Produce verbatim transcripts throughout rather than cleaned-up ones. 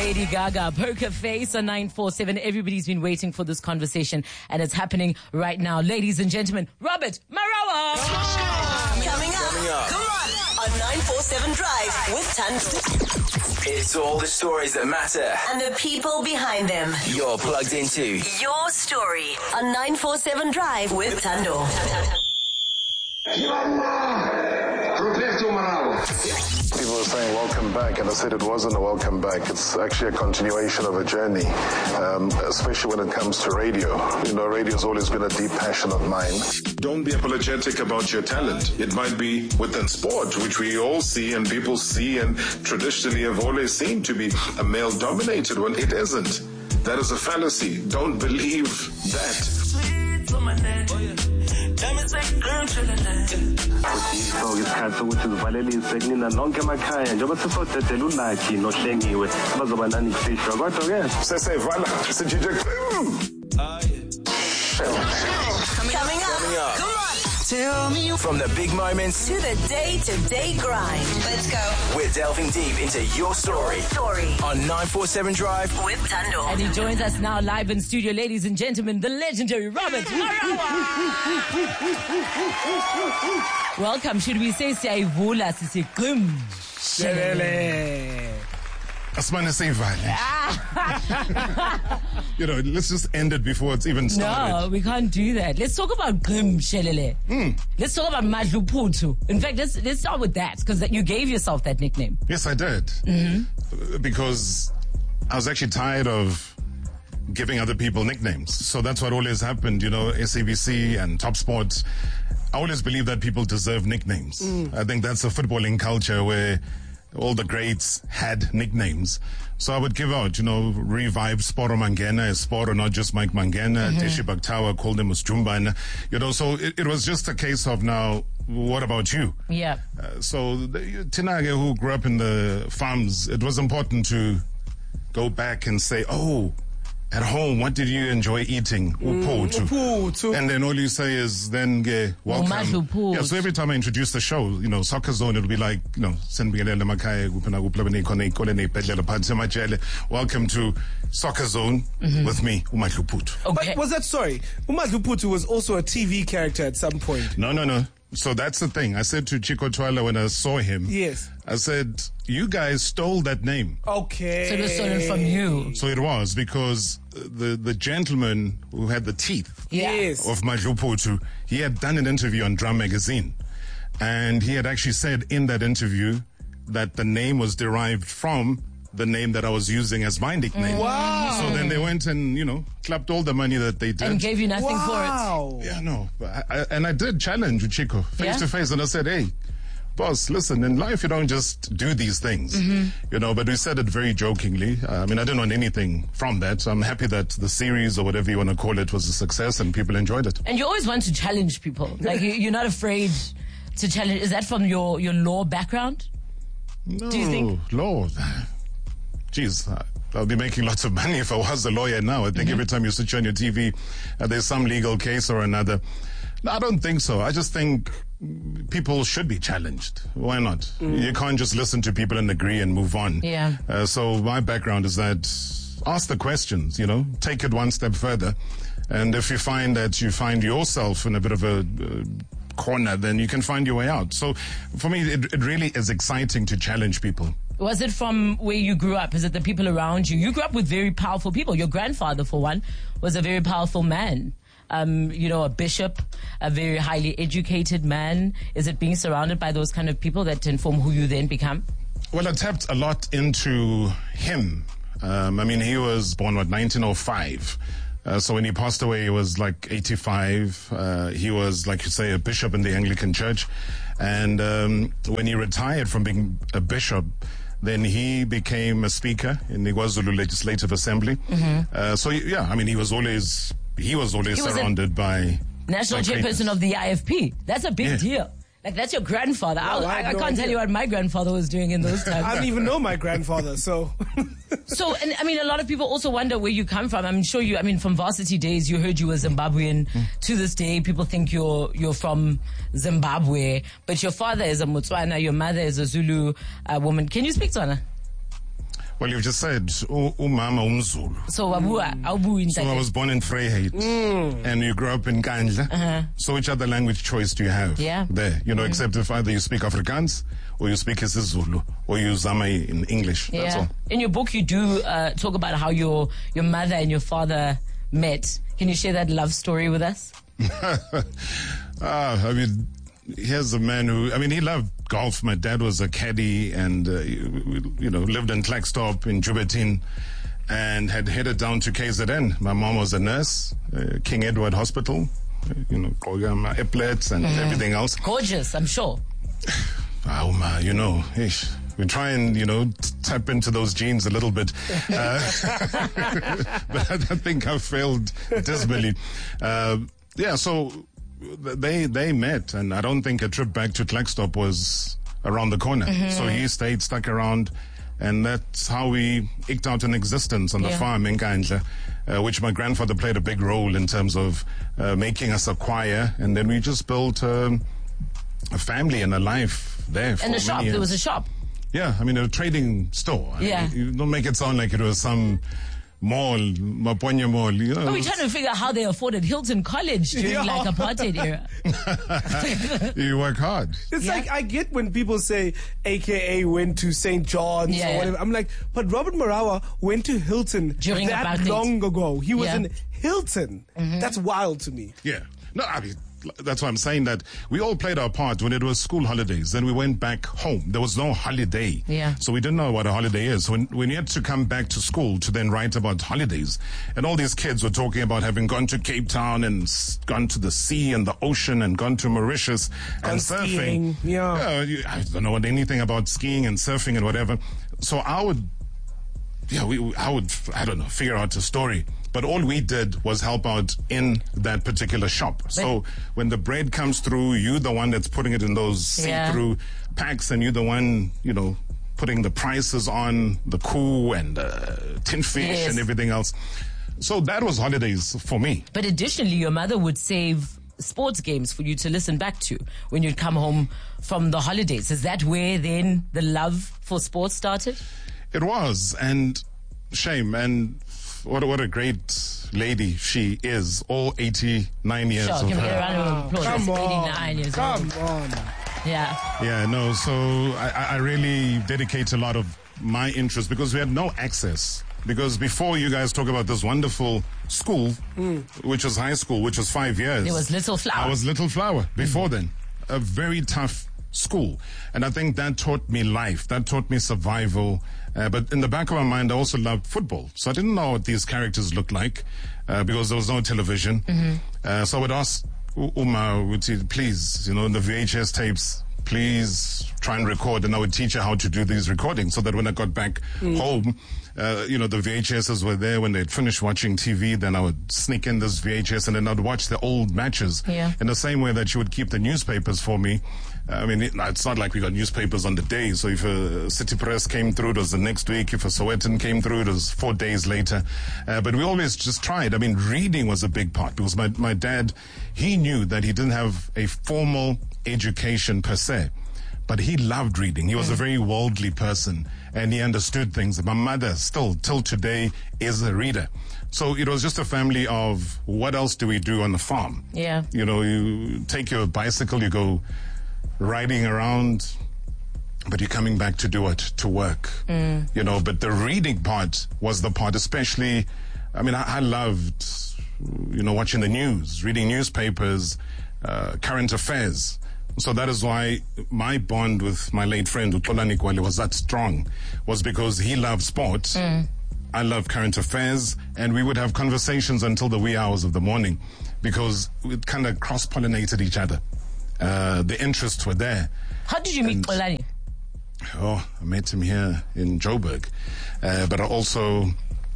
Lady Gaga, Poker Face on nine four seven. Everybody's been waiting for this conversation, and it's happening right now. Ladies and gentlemen, Robert Marawa. Coming up, Coming up. Come on, on nine four seven Drive with Tando. It's all the stories that matter and the people behind them. You're plugged into Your Story on nine four seven Drive with Tando. People were saying welcome back, and I said it wasn't a welcome back. It's actually a continuation of a journey, um, especially when it comes to radio. You know, radio's always been a deep passion of mine. Don't be apologetic about your talent. It might be within sport, which we all see and people see and traditionally have always seen to be a male-dominated one. It isn't. That is a fallacy. Don't believe that. isikhathi ukuthi zivalelise kunina nonke emakhaya njengoba sisodedela ulakhi nohlengiwe bazoba nani kufihlwa kodwa ke sesevala sijije Coming up, Coming up. Come on. Tell me. From the big moments to the day-to-day grind. Let's go. We're delving deep into your story. Story. On nine four seven Drive with Tando. And he joins us now live in studio, ladies and gentlemen, the legendary Robert Marawa. Welcome. Should we say Siyayivula sisi Gqum Shelele? Asmane Seyvale. You know, let's just end it before it's even started. No, we can't do that. Let's talk about Gqum Shelele. Mm. Let's talk about Madluphuthu. In fact, let's let's start with that, because you gave yourself that nickname. Yes, I did. Mm-hmm. Because I was actually tired of giving other people nicknames. So that's what always happened, you know, S A B C and Top Sport. I always believe that people deserve nicknames. Mm. I think that's a footballing culture where all the greats had nicknames. So I would give out, you know, revive Sporo Mangena as Sporo, not just Mike Mangena. Mm-hmm. Deshi Baktawa called him Musjumban. You know, so it, it was just a case of now, what about you? Yeah. Uh, so the, Tinage, who grew up in the farms, it was important to go back and say, oh, at home, what did you enjoy eating? Mm, and then all you say is then uh, welcome. Yeah, so every time I introduce the show, you know, Soccer Zone, it'll be like, you know, welcome to Soccer Zone mm-hmm. with me, Umadluphuthu. Okay. But was that, sorry, Umadluphuthu was also a T V character at some point. No, no, no. So that's the thing. I said to Chico Twala when I saw him, yes, I said, you guys stole that name. Okay. So it was stolen from you. So it was, because the the gentleman who had the teeth yes. of Madluphuthu, he had done an interview on Drum Magazine. And he had actually said in that interview that the name was derived from the name that I was using as my nickname. Wow. So then they went and, you know, clapped all the money that they did. And gave you nothing wow. for it. Yeah, no. I, I, and I did challenge Chico face yeah? to face, and I said, hey, boss, listen, in life you don't just do these things, mm-hmm. you know, but we said it very jokingly. I mean, I didn't want anything from that. So I'm happy that the series, or whatever you want to call it, was a success and people enjoyed it. And you always want to challenge people. Like, you're not afraid to challenge. Is that from your, your law background? No, do you think? Law. Jeez, I'll be making lots of money if I was a lawyer now. I think mm-hmm. every time you switch on your T V, uh, there's some legal case or another. No, I don't think so. I just think people should be challenged. Why not? Mm. You can't just listen to people and agree and move on. Yeah. Uh, so my background is that ask the questions, you know, take it one step further. And if you find that you find yourself in a bit of a uh, corner, then you can find your way out. So for me, it, it really is exciting to challenge people. Was it from where you grew up? Is it the people around you? You grew up with very powerful people. Your grandfather, for one, was a very powerful man. Um, you know, a bishop, a very highly educated man. Is it being surrounded by those kind of people that inform who you then become? Well, I tapped a lot into him. Um, I mean, he was born, what, nineteen oh five. Uh, so when he passed away, he was like eighty-five. Uh, he was, like you say, a bishop in the Anglican Church. And um, when he retired from being a bishop, then he became a speaker in the KwaZulu Legislative Assembly. Mm-hmm. Uh, so, yeah, I mean, he was always... He was always he was surrounded by national by chairperson of the I F P. That's a big yeah. deal. Like, that's your grandfather. No, I, I, I, I no can't idea. tell you what my grandfather was doing in those times. I don't even know my grandfather, so. So, and I mean, a lot of people also wonder where you come from. I'm sure you, I mean, from varsity days, you heard you were Zimbabwean. Mm. To this day, people think you're, you're from Zimbabwe, but your father is a Motswana, your mother is a Zulu uh, woman. Can you speak Tswana? Well, you've just said u- umama umzulu. So wabua, awubuyi So I was born in Vryheid, Mm. and you grew up in Kandla. Uh-huh. So which other language choice do you have? Yeah. There, you know, except if either you speak Afrikaans or you speak isiZulu or you zama in English. That's Yeah. all. In your book, you do uh, talk about how your your mother and your father met. Can you share that love story with us? Ah, I mean, here's a man who, I mean, he loved golf. My dad was a caddy and, uh, you, you know, lived in Klerksdorp in Jubertin and had headed down to K Z N. My mom was a nurse, uh, King Edward Hospital, uh, you know, program epaulets and Mhm. everything else. Gorgeous, I'm sure. Oh, my, you know, ish. We try and, you know, t- tap into those genes a little bit. Uh, but I, I think I failed dismally. Uh, yeah, so they they met, and I don't think a trip back to Klerksdorp was around the corner. Mhm. So he stayed, stuck around, and that's how we eked out an existence on the Yeah. farm in Kandla, uh, which my grandfather played a big role in terms of uh, making us acquire, and then we just built um, a family and a life there for And a many shop. years. There was a shop. Yeah, I mean, a trading store. I Yeah. mean, you don't make it sound like it was some mall, Maponya Mall. You know, But we're trying to figure out how they afforded Hilton College during Yeah. like apartheid era. you work hard. It's like I get when people say A K A went to Saint John's Yeah, or yeah. whatever. I'm like, but Robert Marawa went to Hilton During that apartheid. long ago. He was Yeah. in Hilton. That's wild to me. Yeah. No, I mean, that's why I'm saying that we all played our part when it was school holidays. Then we went back home. There was no holiday. Yeah. So we didn't know what a holiday is. When, when you had to come back to school to then write about holidays, and all these kids were talking about having gone to Cape Town and s- gone to the sea and the ocean and gone to Mauritius Gone and skiing, surfing. yeah. you- I don't know anything about skiing and surfing and whatever. So I would yeah, we, we- I would, I don't know, figure out a story. But all we did was help out in that particular shop. So when the bread comes through, you the one that's putting it in those Yeah. see-through packs, and you the one, you know, putting the prices on the coup and uh, tin fish Yes. and everything else. So that was holidays for me. But additionally, your mother would save sports games for you to listen back to when you'd come home from the holidays. Is that where then the love for sports started? It was, and shame, and what a, what a great lady she is. All eighty-nine years Sure, of can we her. get a round of applause? Come That's on. eighty-nine years Come old. on. Yeah. Yeah, no, so I, I- I really dedicate a lot of my interest because we had no access. Because before you guys talk about this wonderful school, which was high school, which was five years. There was Little Flower. I was Little Flower before then. A very tough school. And I think that taught me life. That taught me survival. Uh, but in the back of my mind, I also loved football. So I didn't know what these characters looked like uh, because there was no television. Uh, so I would ask U- Uma, would say, please, you know, in the V H S tapes, please try and record. And I would teach her how to do these recordings so that when I got back home, uh, you know, the V H Ses were there. When they'd finished watching T V, then I would sneak in this V H S and then I'd watch the old matches. Yeah. In the same way that she would keep the newspapers for me. I mean, it, it's not like we got newspapers on the day. So if a City Press came through, it was the next week. If a Sowetan came through, it was four days later. Uh, but we always just tried. I mean, reading was a big part because my, my dad, he knew that he didn't have a formal education per se. But he loved reading. He was a very worldly person and he understood things. My mother still, till today, is a reader. So it was just a family of what else do we do on the farm? Yeah. You know, you take your bicycle, you go riding around, but you're coming back to do it, to work. You know, but the reading part was the part, especially, I mean, I, I loved, you know, watching the news, reading newspapers, uh, current affairs. So that is why my bond with my late friend Uxolani Kwale was that strong, was because he loved sport. I love current affairs, and we would have conversations until the wee hours of the morning because we kind of cross-pollinated each other. Uh, the interests were there. How did you meet And- Xolani? Oh, I met him here in Joburg. Uh, but I also,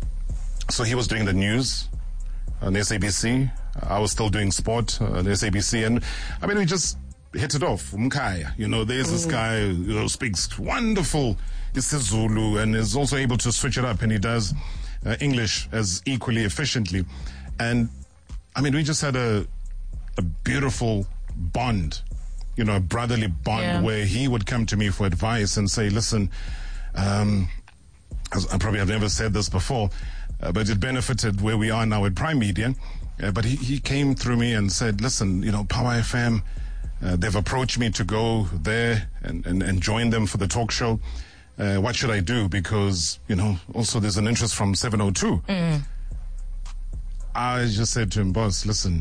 so he was doing the news on S A B C. I was still doing sport on S A B C. And I mean, we just hit it off. Umkhaya, you know, there's this guy who you know, speaks wonderful isiZulu and is also able to switch it up. And he does uh, English as equally efficiently. And I mean, we just had a, a beautiful bond, you know, a brotherly bond Yeah. where he would come to me for advice and say, listen, um, as I probably have never said this before, uh, but it benefited where we are now at Prime Media. Uh, but he, he came through me and said, listen, you know, Power F M, uh, they've approached me to go there and, and, and join them for the talk show. Uh, what should I do? Because, you know, also there's an interest from seven oh two. Mm. I just said to him, boss, listen,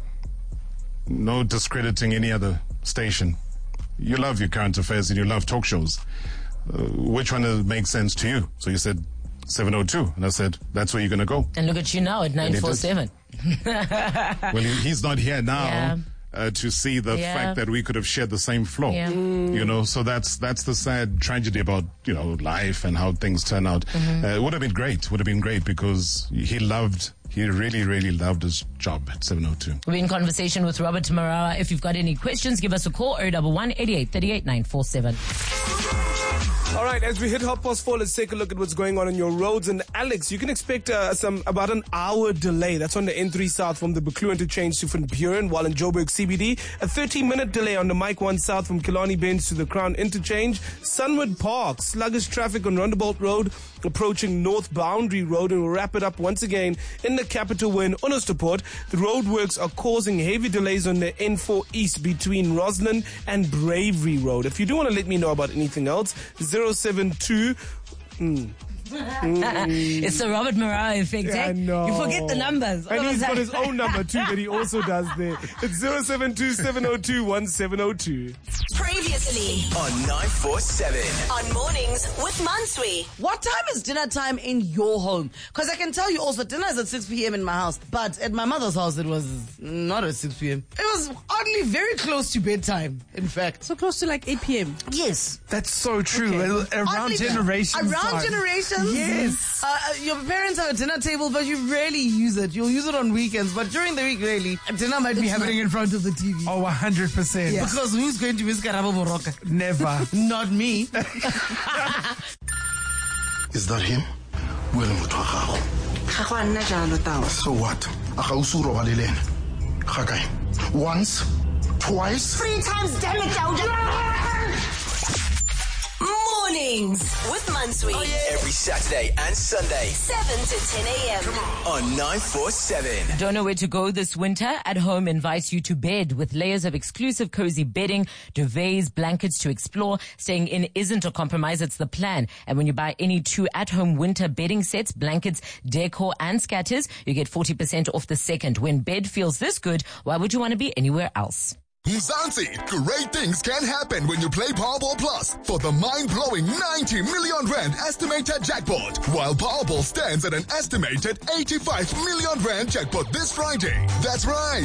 no discrediting any other station. You love your current affairs and you love talk shows. Uh, which one makes sense to you? So he said seven oh two. And I said, that's where you're going to go. And look at you now at nine forty-seven. Well, he, he's not here now. Yeah. Uh, to see the yeah. fact that we could have shared the same floor, yeah. mm. you know, so that's that's the sad tragedy about, you know, life and how things turn out. Mm-hmm. Uh, it would have been great, would have been great because he loved, he really, really loved his job at seven oh two. We're in conversation with Robert Marawa. If you've got any questions, give us a call, oh one one, eighty-eight, thirty-eight, nine four seven. All right, as we hit half past four, let's take a look at what's going on on your roads. And Alex, you can expect uh, some about an hour delay. That's on the N three South from the Buccleuch interchange to Van Buren, while in Joburg C B D, a thirteen minute delay on the Mike one South from Killarney Bench to the Crown interchange. Sunwood Park, sluggish traffic on Rondebolt Road, approaching North Boundary Road, and we'll wrap it up once again in the capital where in Onderstepoort, the roadworks are causing heavy delays on the N four East between Roslyn and Bravery Road. If you do want to let me know about anything else, zero seven two Mm. Mm. It's the Robert Marawa effect, yeah, eh? I know. You forget the numbers. And he's got his own number too that he also does there. It's zero seven two, seven oh two, one seven oh two. Previously on nine four seven. On Mornings with Mansui. What time is dinner time in your home? Because I can tell you also, dinner is at six p.m. in my house. But at my mother's house, it was not at six p.m. It was oddly very close to bedtime, in fact. So close to like eight p.m. Yes. That's so true. Okay. Around oddly generations. Around time. generations. Yes. Uh, your parents have a dinner table, but you rarely use it. You'll use it on weekends, but during the week, really, dinner might be it's happening not. in front of the T V. Oh, one hundred percent. Yes. Because who's going to miss Karabo Boroka? Never. Not me. Is that him? So what? Once, twice, three times, damn it, Dowd. Mornings with Mansui. Oh, yeah. Every Saturday and Sunday, seven to ten a.m. on nine four seven. Don't know where to go this winter? At Home invites you to bed with layers of exclusive cozy bedding, duvets, blankets to explore. Staying in isn't a compromise, it's the plan. And when you buy any two at-home winter bedding sets, blankets, decor, and scatters, you get forty percent off the second. When bed feels this good, why would you want to be anywhere else? Mzansi, great things can happen when you play Powerball Plus for the mind-blowing ninety million rand estimated jackpot, while Powerball stands at an estimated eighty-five million rand jackpot this Friday. That's right.